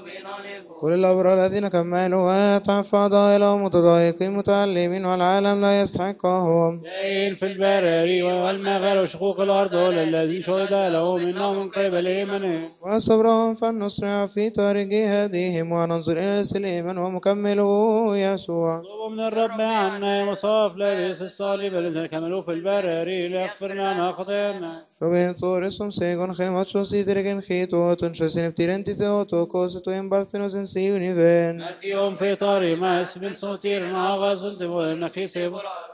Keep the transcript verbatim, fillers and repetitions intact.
كل الأبرار الذين كملوا وتحفظا إلى متضايقين متعلمين والعالم لا يستحقهم. جاهل في البراري والمغال وشقوق الأرض الذي شهد له منا من قبل إيمانه. وصبرهم فلنسرع في طريق هديهم وننظر إلى سليمان ومكمله يسوع. اطلبوا من الرب عنا مصاف لابس الصليب الذين كملوا في البراري ليغفر لنا خطايانا. Robin Thorisum segon gelmacho sidregen khito tun shosin ptirenti to kos to embarthenos en si univen. نأتيهم في طريق ما اسم صوتير ناغز ونفيس